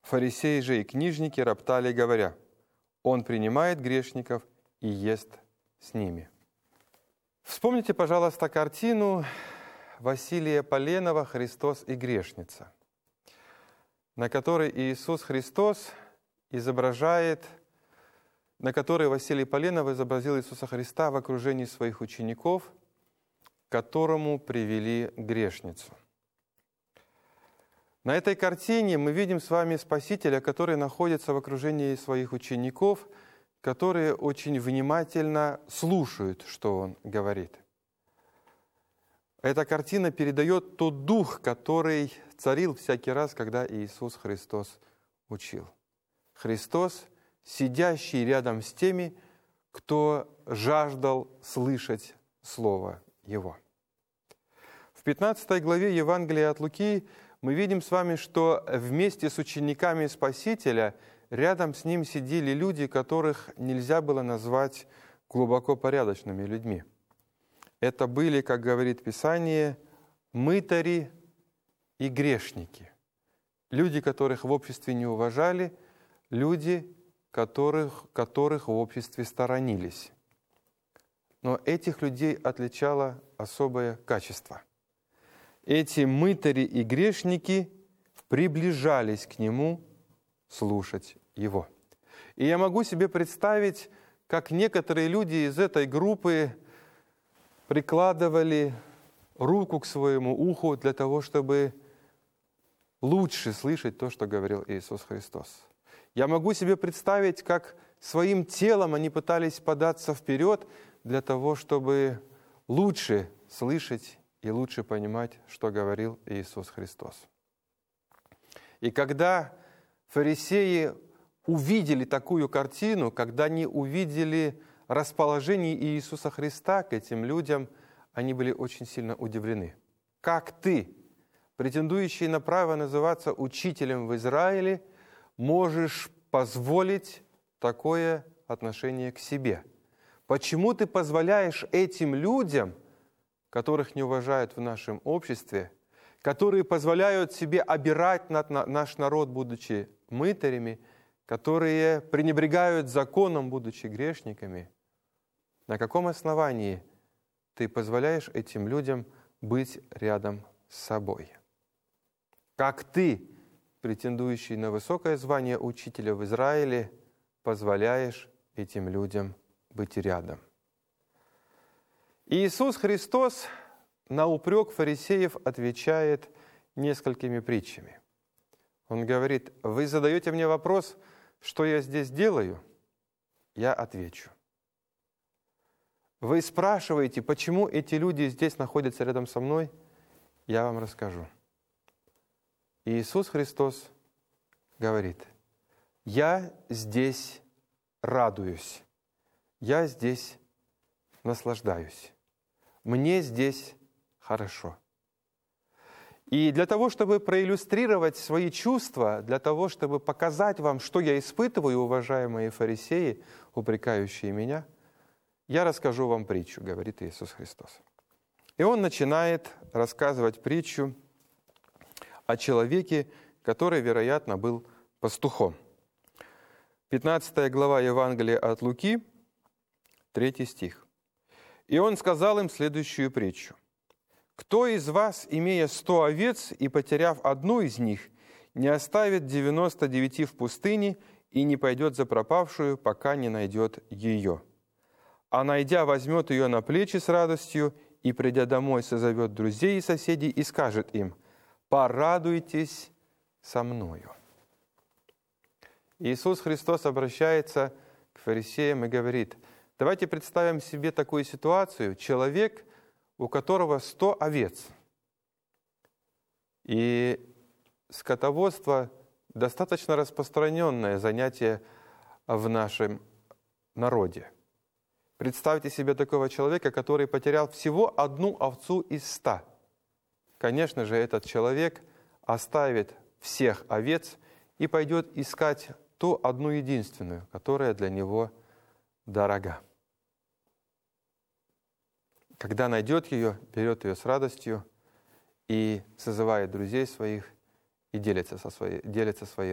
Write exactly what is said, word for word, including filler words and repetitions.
Фарисеи же и книжники роптали, говоря: Он принимает грешников и ест с ними. Вспомните, пожалуйста, картину Василия Поленова «Христос и грешница», на которой Иисус Христос изображает, на которой Василий Поленов изобразил Иисуса Христа в окружении своих учеников, к которому привели грешницу. На этой картине мы видим с вами Спасителя, который находится в окружении своих учеников, которые очень внимательно слушают, что Он говорит. Эта картина передает тот дух, который царил всякий раз, когда Иисус Христос учил. Христос, сидящий рядом с теми, кто жаждал слышать Слово Его. В пятнадцатой главе Евангелия от Луки мы видим с вами, что вместе с учениками Спасителя рядом с Ним сидели люди, которых нельзя было назвать глубоко порядочными людьми. Это были, как говорит Писание, мытари и грешники. Люди, которых в обществе не уважали, люди, которых, которых в обществе сторонились. Но этих людей отличало особое качество. Эти мытари и грешники приближались к Нему слушать Его. И я могу себе представить, как некоторые люди из этой группы прикладывали руку к своему уху для того, чтобы лучше слышать то, что говорил Иисус Христос. Я могу себе представить, как своим телом они пытались податься вперед для того, чтобы лучше слышать и лучше понимать, что говорил Иисус Христос. И когда фарисеи увидели такую картину, когда они увидели расположение Иисуса Христа к этим людям, они были очень сильно удивлены. Как ты, претендующий на право называться учителем в Израиле, можешь позволить такое отношение к себе? Почему ты позволяешь этим людям, которых не уважают в нашем обществе, которые позволяют себе обирать наш народ, будучи мытарями, которые пренебрегают законом, будучи грешниками, на каком основании ты позволяешь этим людям быть рядом с собой? Как ты, претендующий на высокое звание учителя в Израиле, позволяешь этим людям быть рядом? Иисус Христос на упрек фарисеев отвечает несколькими притчами. Он говорит: вы задаете мне вопрос, что я здесь делаю? Я отвечу. Вы спрашиваете, почему эти люди здесь находятся рядом со мной? Я вам расскажу. Иисус Христос говорит: я здесь радуюсь, я здесь наслаждаюсь, мне здесь хорошо. И для того, чтобы проиллюстрировать свои чувства, для того, чтобы показать вам, что я испытываю, уважаемые фарисеи, упрекающие меня, я расскажу вам притчу, говорит Иисус Христос. И Он начинает рассказывать притчу о человеке, который, вероятно, был пастухом. пятнадцатая глава Евангелия от Луки, третий стих. «И он сказал им следующую притчу. Кто из вас, имея сто овец и потеряв одну из них, не оставит девяносто девяти в пустыне и не пойдет за пропавшую, пока не найдет ее? А найдя, возьмет ее на плечи с радостью и, придя домой, созовет друзей и соседей и скажет им: порадуйтесь со мною». Иисус Христос обращается к фарисеям и говорит: давайте представим себе такую ситуацию. Человек, у которого сто овец. И скотоводство – достаточно распространенное занятие в нашем народе. Представьте себе такого человека, который потерял всего одну овцу из ста. Конечно же, этот человек оставит всех овец и пойдет искать ту одну единственную, которая для него дорога. Когда найдет ее, берет ее с радостью и созывает друзей своих и делится, со своей, делится своей